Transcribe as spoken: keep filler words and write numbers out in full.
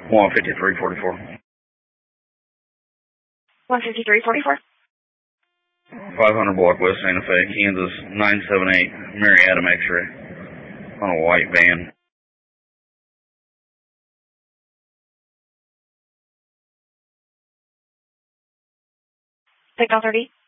one fifty-three forty-four. one fifty-three forty-four. five hundred block West Santa Fe, Kansas, nine seven eight, Mary Adam X-ray, on a white van. Signal thirty.